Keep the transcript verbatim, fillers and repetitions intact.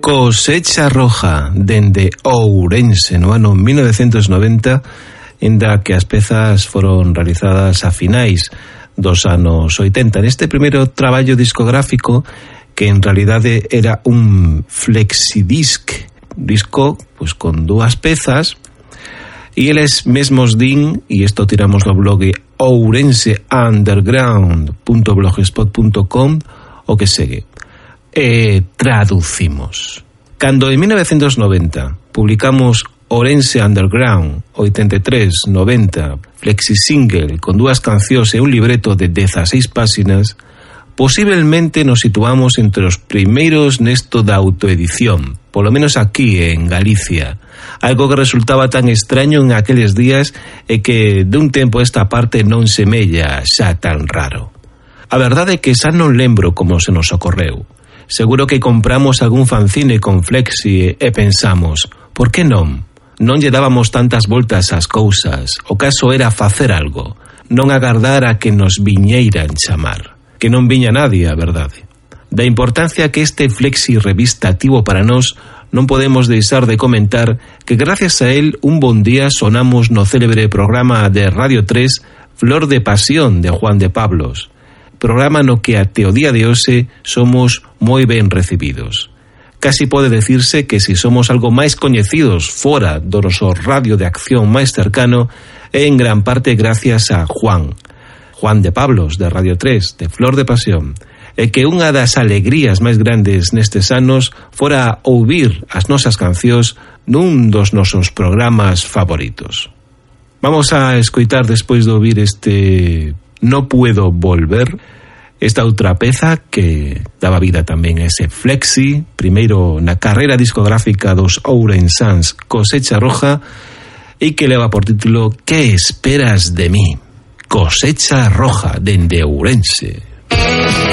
Cosecha Roja, dende Ourense no ano mil novecientos noventa, inda que as pezas foron realizadas a finais dos anos oitenta. Neste primeiro traballo discográfico, que en realidade era un flexidisc, disco pues con dúas pezas, e eles mesmos din, e isto tiramos do blog ourense underground punto blogspot punto com, o que segue. E traducimos. Cando en mil novecientos noventa publicamos Ourense Underground oitenta e tres noventa flexi single con dúas cancións e un libreto de dezaseis páxinas, posiblemente nos situamos entre os primeiros nesto da autoedición, polo menos aquí en Galicia, algo que resultaba tan extraño en aqueles días e que de un tempo esta parte non semella xa tan raro. A verdade é que xa non lembro como se nos ocorreu. Seguro que compramos algún fanzine con flexi e pensamos, por que non? Non lle dábamos tantas voltas ás cousas, o caso era facer algo, non agardar a que nos viñeiran chamar, que non viña nadie, a verdade. Da importancia que este flexi revista tivo para nós, non podemos deixar de comentar que gracias a él un bon día sonamos no célebre programa de Radio tres Flor de Pasión de Juan de Pablos, programa no que até o día de hoxe somos moi ben recibidos. Casi pode decirse que se somos algo máis coñecidos fora do noso radio de acción máis cercano é en gran parte gracias a Juan, Juan de Pablos de Radio tres, de Flor de Pasión, e que unha das alegrías máis grandes nestes anos fora ouvir as nosas cancións nun dos nosos programas favoritos. Vamos a escoitar despois de ouvir este No Puedo Volver, esta outra peza que daba vida tamén a ese flexi, primeiro na carreira discográfica dos ourensans Cosecha Roja, e que leva por título Que esperas de mí? Cosecha Roja dende Ourense.